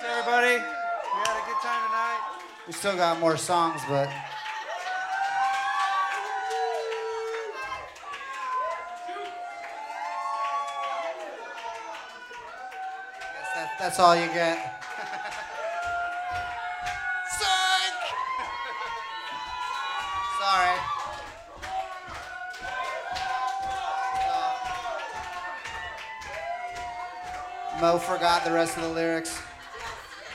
everybody. We had a good time tonight. We still got more songs, but that's all you get. Psych! Sorry. Mo forgot the rest of the lyrics.